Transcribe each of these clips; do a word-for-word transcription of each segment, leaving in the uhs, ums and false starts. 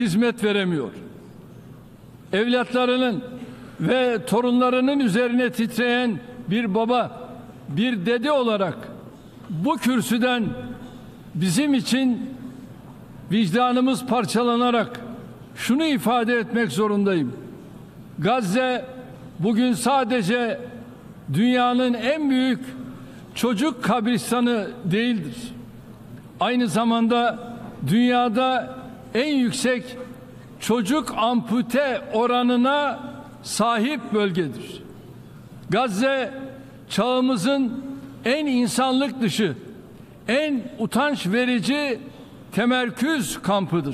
hizmet veremiyor. Evlatlarının ve torunlarının üzerine titreyen bir baba, bir dede olarak bu kürsüden bizim için vicdanımız parçalanarak şunu ifade etmek zorundayım. Gazze bugün sadece dünyanın en büyük çocuk kabristanı değildir. Aynı zamanda dünyada en yüksek çocuk ampute oranına sahip bölgedir. Gazze çağımızın en insanlık dışı, en utanç verici temerküz kampıdır.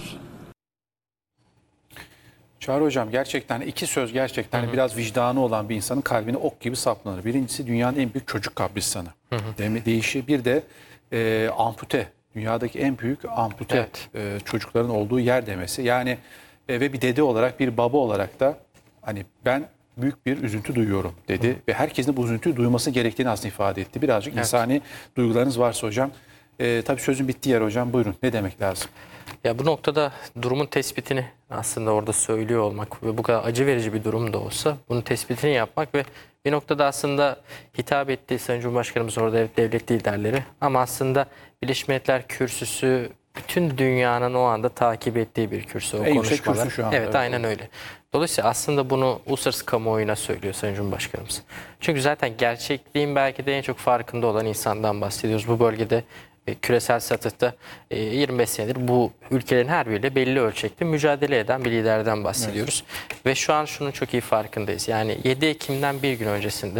Çağrı Hocam, gerçekten iki söz gerçekten hı hı. biraz vicdanı olan bir insanın kalbine ok gibi saplanır. Birincisi dünyanın en büyük çocuk kabristanı. Hı hı. Deyişi. Bir de e, ampute. Dünyadaki en büyük ampute evet. e, çocukların olduğu yer demesi. Yani e, ve bir dede olarak, bir baba olarak da hani ben büyük bir üzüntü duyuyorum dedi. Hı. Ve herkesin bu üzüntüyü duyması gerektiğini aslında ifade etti. Birazcık evet. insani duygularınız varsa hocam. E, tabii sözün bittiği yer hocam, buyurun. Ne demek lazım? Ya bu noktada durumun tespitini aslında orada söylüyor olmak ve bu kadar acı verici bir durum da olsa bunun tespitini yapmak ve bir noktada aslında hitap ettiği Sayın Cumhurbaşkanımız orada devlet liderleri ama aslında Birleşmiş Milletler kürsüsü bütün dünyanın o anda takip ettiği bir kürsü o en konuşmalar. Kürsü şu anda, evet, evet aynen öyle. Dolayısıyla aslında bunu uluslararası kamuoyuna söylüyor Sayın Cumhurbaşkanımız. Çünkü zaten gerçekliğin belki de en çok farkında olan insandan bahsediyoruz. Bu bölgede küresel statüde yirmi beş senedir bu ülkelerin her biriyle belli ölçekte mücadele eden bir liderden bahsediyoruz. Evet. Ve şu an şunun çok iyi farkındayız. Yani yedi Ekim'den bir gün öncesinde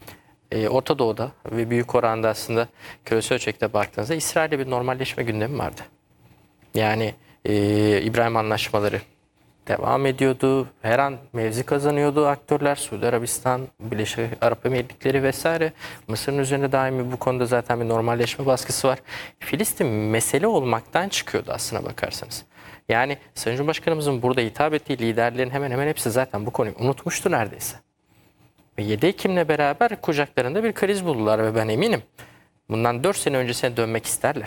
Orta Doğu'da ve büyük oranda aslında küresel ölçekte baktığınızda İsrail'de bir normalleşme gündemi vardı. Yani e, İbrahim Anlaşmaları devam ediyordu. Her an mevzi kazanıyordu aktörler. Suudi Arabistan, Birleşik Arap Emirlikleri vesaire. Mısır'ın üzerinde daimi bu konuda zaten bir normalleşme baskısı var. Filistin mesele olmaktan çıkıyordu aslına bakarsanız. Yani Sayın Cumhurbaşkanımızın burada hitap ettiği liderlerin hemen hemen hepsi zaten bu konuyu unutmuştu neredeyse. Ve yedi Ekim'le beraber kucaklarında bir kriz buldular ve ben eminim bundan dört sene öncesine dönmek isterler.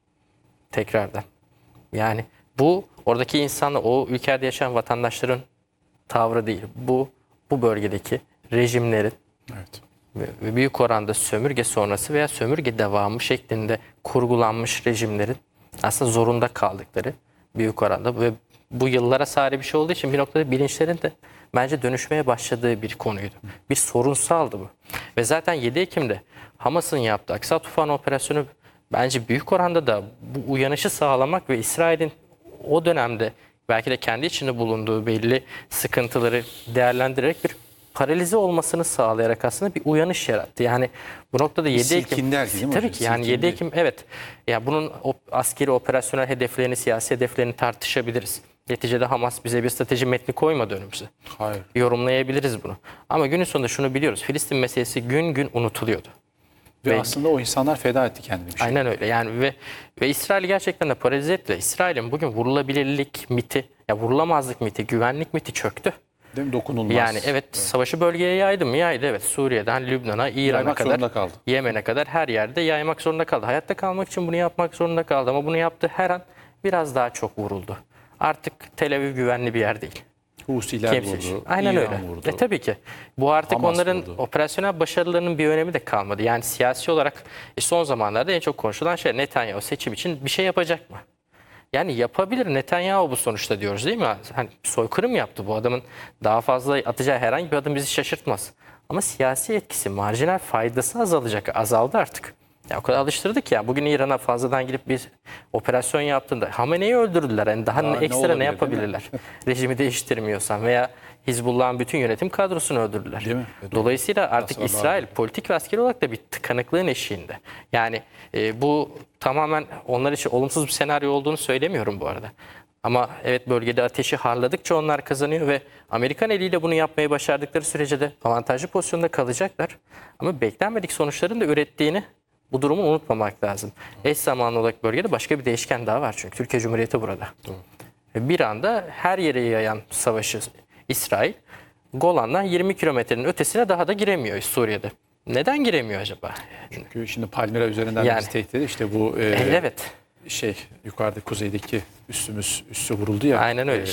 Tekrardan. Yani bu oradaki insanla o ülkede yaşayan vatandaşların tavrı değil. Bu bu bölgedeki rejimlerin evet. ve, ve büyük oranda sömürge sonrası veya sömürge devamı şeklinde kurgulanmış rejimlerin aslında zorunda kaldıkları büyük oranda ve bu yıllara sari bir şey olduğu için bir noktada bilinçlerin de bence dönüşmeye başladığı bir konuydu. Bir sorunsaldı bu. Ve zaten yedi Ekim'de Hamas'ın yaptığı Aksa Tufanı operasyonu bence büyük oranda da bu uyanışı sağlamak ve İsrail'in o dönemde belki de kendi içinde bulunduğu belli sıkıntıları değerlendirerek bir paralize olmasını sağlayarak aslında bir uyanış yarattı. Yani bu noktada yedi Ekim tabii ki yani yedi Ekim evet. Ya bunun o askeri operasyonel hedeflerini, siyasi hedeflerini tartışabiliriz. Neticede Hamas bize bir strateji metni koymadı önümüze. Hayır. Yorumlayabiliriz bunu. Ama günün sonunda şunu biliyoruz. Filistin meselesi gün gün unutuluyordu. Ve, ve aslında o insanlar feda etti kendini. Bir şey. Aynen öyle. Yani ve ve İsrail gerçekten de paralize etti. İsrail'in bugün vurulabilirlik miti, ya vurulamazlık miti, güvenlik miti çöktü. Değil mi? Dokunulmaz. Yani evet, evet. Savaşı bölgeye yaydı mı? Yaydı evet. Suriye'den Lübnan'a, İran'a kadar, Yemen'e kadar her yerde yaymak zorunda kaldı. Hayatta kalmak için bunu yapmak zorunda kaldı ama bunu yaptığı her an biraz daha çok vuruldu. Artık Tel Aviv güvenli bir yer değil. Husiler vurdu, aynen İran öyle. vurdu. E tabii ki. Bu artık Hamas onların vurdu. Operasyonel başarılarının bir önemi de kalmadı. Yani siyasi olarak e, son zamanlarda en çok konuşulan şey Netanyahu seçim için bir şey yapacak mı? Yani yapabilir Netanyahu bu sonuçta diyoruz değil mi? Hani soykırım yaptı bu adamın daha fazla atacağı herhangi bir adım bizi şaşırtmaz. Ama siyasi etkisi, marjinal faydası azalacak, azaldı artık. Ya o kadar alıştırdık ya. Bugün İran'a fazladan girip bir operasyon yaptığında Hamene'yi öldürdüler. Yani daha ya, ekstra ne, ne yapabilirler? Rejimi değiştirmiyorsan veya Hizbullah'ın bütün yönetim kadrosunu öldürdüler. Değil mi? Dolayısıyla artık Nasıl İsrail abi? politik ve askeri olarak da bir tıkanıklığın eşiğinde. Yani e, bu tamamen onlar için olumsuz bir senaryo olduğunu söylemiyorum bu arada. Ama evet bölgede ateşi harladıkça onlar kazanıyor ve Amerikan eliyle bunu yapmayı başardıkları sürece de avantajlı pozisyonda kalacaklar. Ama beklenmedik sonuçların da ürettiğini bu durumu unutmamak lazım. Eş zamanlı olarak bölgede başka bir değişken daha var çünkü Türkiye Cumhuriyeti burada. Doğru. Bir anda her yere yayan savaşı İsrail, Golan'dan yirmi kilometrenin ötesine daha da giremiyor Suriye'de. Neden giremiyor acaba? Çünkü şimdi Palmira üzerinden yani, biz tehdit edildi. İşte bu e, evet. şey yukarıda kuzeydeki üssümüz üssü vuruldu ya. Aynen öyle. E,